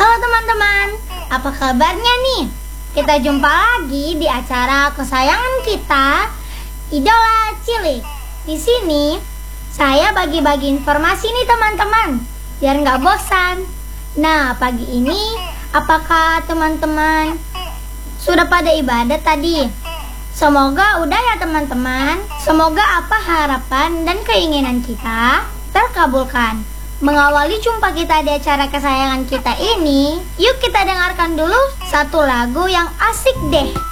Halo teman-teman, apa kabarnya nih? Kita jumpa lagi di acara kesayangan kita, Idola Cilik. Di sini saya bagi-bagi informasi nih teman-teman, biar nggak bosan. Nah, pagi ini apakah teman-teman sudah pada ibadah tadi? Semoga udah ya teman-teman. Semoga apa harapan dan keinginan kita terkabulkan. Mengawali jumpa kita di acara kesayangan kita ini, yuk kita dengarkan dulu satu lagu yang asik deh.